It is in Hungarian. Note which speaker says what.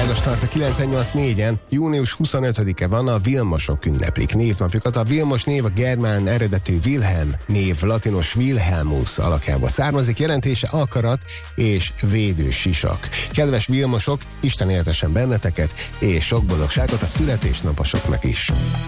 Speaker 1: százas tart a 98.4-en, június 25-e van, a Vilmosok ünneplik névnapjukat. A Vilmos név a germán eredetű Wilhelm név latinos Wilhelmus alakjába származik, jelentése akarat és védő sisak. Kedves Vilmosok, Isten éltessen benneteket, és sok boldogságot a születésnaposoknak is!